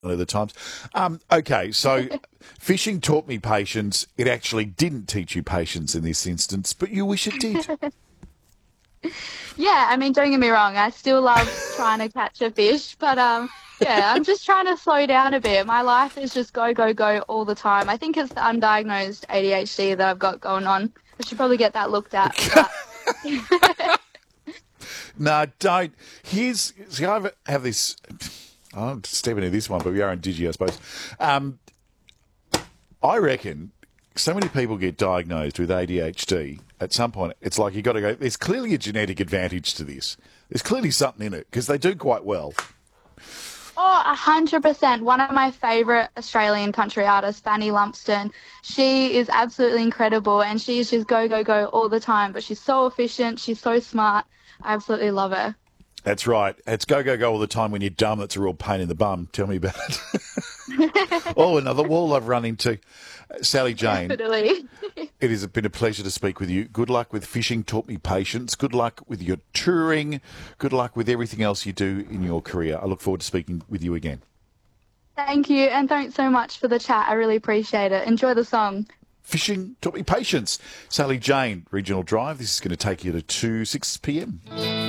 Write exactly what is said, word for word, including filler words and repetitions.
of the times. Um, okay, so fishing taught me patience. It actually didn't teach you patience in this instance, but you wish it did. Yeah, I mean, don't get me wrong, I still love trying to catch a fish, but um, yeah, I'm just trying to slow down a bit. My life is just go, go, go all the time. I think it's the undiagnosed A D H D that I've got going on. I should probably get that looked at, but No, don't. Here's, see, I have have this, I'm stepping into this one, but we are on Digi, I suppose. Um, I reckon so many people get diagnosed with A D H D at some point. It's like you got to go, there's clearly a genetic advantage to this. There's clearly something in it because they do quite well. oh, a hundred percent. One of my favorite Australian country artists, Fanny Lumsden. She is absolutely incredible, and she's just go, go, go all the time. But she's so efficient. She's so smart. I absolutely love her. That's right. It's go, go, go all the time when you're dumb. That's a real pain in the bum. Tell me about it. Oh, another wall I've run into. Sally Jane, Definitely. it has been a pleasure to speak with you. Good luck with fishing, taught me patience. Good luck with your touring. Good luck with everything else you do in your career. I look forward to speaking with you again. Thank you, and thanks so much for the chat. I really appreciate it. Enjoy the song. Fishing taught me patience. Sally Jane, Regional Drive. This is going to take you to two, six p.m.